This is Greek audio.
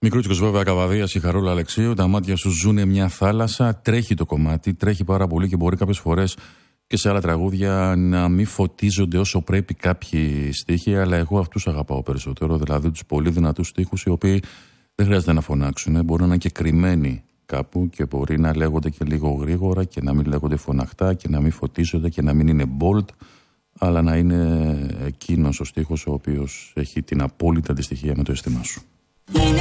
Μικρούτσικος βέβαια Καβαδίας, η Χαρούλα Αλεξίου. Τα μάτια σου ζουνε μια θάλασσα. Τρέχει το κομμάτι, τρέχει πάρα πολύ και μπορεί κάποιες φορές και σε άλλα τραγούδια να μην φωτίζονται όσο πρέπει κάποιοι στίχοι, αλλά εγώ αυτούς αγαπάω περισσότερο. Δηλαδή τους πολύ δυνατούς στίχους, οι οποίοι δεν χρειάζεται να φωνάξουν. Μπορεί να είναι και κρυμμένοι κάπου και μπορεί να λέγονται και λίγο γρήγορα και να μην λέγονται φωναχτά και να μην φωτίζονται και να μην είναι bold, αλλά να είναι εκείνος ο στίχος ο οποίος έχει την απόλυτη αντιστοιχεία με το αίσθημά σου.